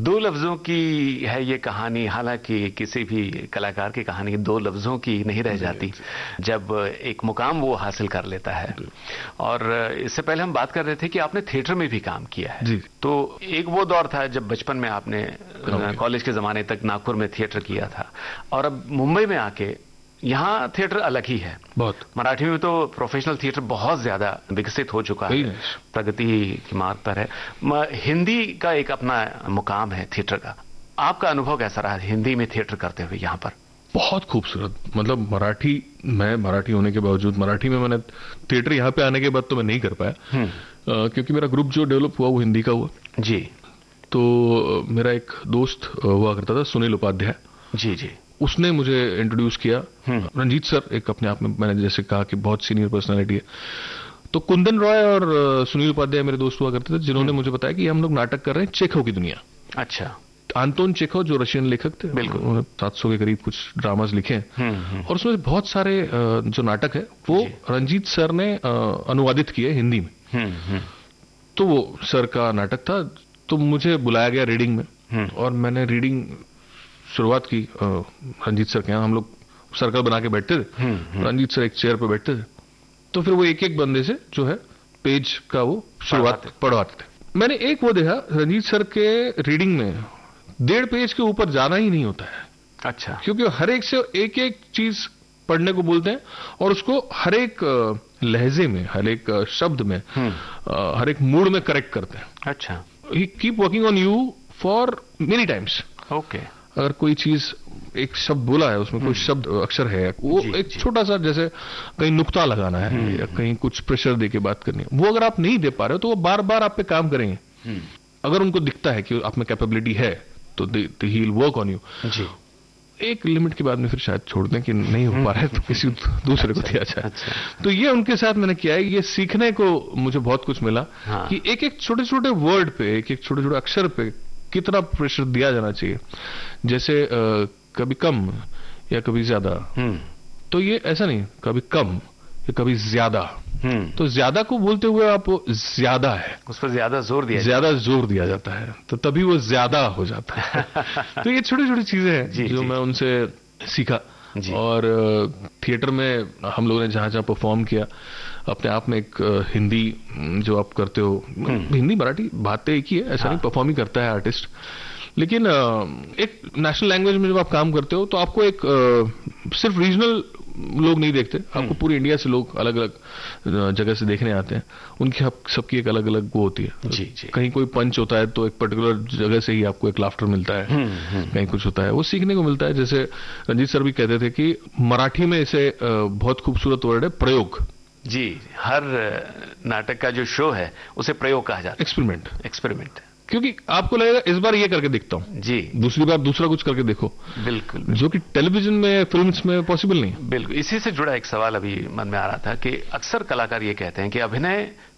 दो लफ्जों की है ये कहानी, हालांकि किसी भी कलाकार की कहानी दो लफ्जों की नहीं रह जाती जब एक मुकाम वो हासिल कर लेता है। और इससे पहले हम बात कर रहे थे कि आपने थिएटर में भी काम किया है जी। तो एक वो दौर था जब बचपन में आपने कॉलेज के जमाने तक नागपुर में थिएटर किया था, और अब मुंबई में आके यहाँ थिएटर अलग ही है बहुत। मराठी में तो प्रोफेशनल थिएटर बहुत ज्यादा विकसित हो चुका है, प्रगति की मार्ग पर है। हिंदी का एक अपना मुकाम है थिएटर का। आपका अनुभव कैसा रहा हिंदी में थिएटर करते हुए यहाँ पर? बहुत खूबसूरत। मतलब मैं मराठी होने के बावजूद मराठी में मैंने थिएटर यहाँ पे आने के बाद तो मैं नहीं कर पाया, क्योंकि मेरा ग्रुप जो डेवलप हुआ वो हिंदी का हुआ जी। तो मेरा एक दोस्त हुआ करता था सुनील उपाध्याय जी जी, उसने मुझे इंट्रोड्यूस किया। रंजीत सर एक अपने आप में, मैंने जैसे कहा कि बहुत सीनियर पर्सनालिटी है, तो कुंदन रॉय और सुनील उपाध्याय मेरे दोस्त हुआ करते थे जिन्होंने मुझे बताया कि हम लोग नाटक कर रहे हैं चेखव की दुनिया। अच्छा। आंतोन चेखव जो रशियन लेखक थे, बिल्कुल, उन्होंने 700 के करीब कुछ ड्रामाज लिखे हैं और उसमें बहुत सारे जो नाटक है वो रंजीत सर ने अनुवादित किए हिंदी में। तो वो सर का नाटक था, तो मुझे बुलाया गया रीडिंग में और मैंने रीडिंग शुरुआत की रंजीत सर के यहाँ। हम लोग सर्कल बना के बैठते थे, रंजीत सर एक चेयर पे बैठते थे, तो फिर वो एक एक बंदे से जो है पेज का वो शुरुआत पढ़वाते थे। मैंने एक वो देखा रंजीत सर के रीडिंग में 1.5 पेज के ऊपर जाना ही नहीं होता है। अच्छा। क्योंकि हर एक से एक एक चीज पढ़ने को बोलते हैं और उसको हर एक लहजे में, हर एक शब्द में, हर एक मूड में करेक्ट करते हैं। अच्छा। ही keep working on you for many times. Okay. अगर कोई चीज एक शब्द बोला है, उसमें कोई शब्द अक्षर है, वो एक छोटा सा जैसे कहीं नुक्ता लगाना है या कहीं कुछ प्रेशर दे के बात करनी है, वो अगर आप नहीं दे पा रहे हो तो वो बार बार आप पे काम करेंगे। अगर उनको दिखता है कि आप में कैपेबिलिटी है तो he will work on you. जी। एक लिमिट के बाद में फिर शायद छोड़ दें कि नहीं हो पा रहा है तो किसी दूसरे को दिया जाए। तो ये उनके साथ मैंने किया है। ये सीखने को मुझे बहुत कुछ मिला कि एक एक छोटे छोटे वर्ड पे, एक एक छोटे छोटे अक्षर पे कितना प्रेशर दिया जाना चाहिए। जैसे कभी कम या कभी ज्यादा, तो ये ऐसा नहीं, कभी कम या कभी ज्यादा। तो ज्यादा को बोलते हुए आप ज्यादा है, उस पर ज्यादा जोर दिया जाता है, तो तभी वो ज्यादा हो जाता है। तो ये छोटी छोटी चीजें हैं जो मैं उनसे सीखा। और थिएटर में हम लोगों ने जहां जहां परफॉर्म किया, अपने आप में एक हिंदी जो आप करते हो, हिंदी मराठी बातें एक ही है, ऐसा नहीं, परफॉर्म ही करता है आर्टिस्ट। लेकिन एक नेशनल लैंग्वेज में जब आप काम करते हो तो आपको एक सिर्फ रीजनल लोग नहीं देखते, आपको पूरी इंडिया से लोग अलग अलग जगह से देखने आते हैं। उनकी सबकी एक अलग अलग वो होती है। जी जी। कहीं कोई पंच होता है तो एक पर्टिकुलर जगह से ही आपको एक लाफ्टर मिलता है, कहीं कुछ होता है, वो सीखने को मिलता है। जैसे रंजीत सर भी कहते थे कि मराठी में इसे बहुत खूबसूरत वर्ड है प्रयोग। जी, हर नाटक का जो शो है उसे प्रयोग कहा जाता है, एक्सपेरिमेंट। क्योंकि आपको लगेगा इस बार ये करके दिखता हूं जी, दूसरी बार दूसरा कुछ करके देखो। बिल्कुल, जो कि टेलीविजन में, फिल्म्स में पॉसिबल नहीं। बिल्कुल। इसी से जुड़ा एक सवाल अभी मन में आ रहा था कि अक्सर कलाकार ये कहते हैं कि अभिनय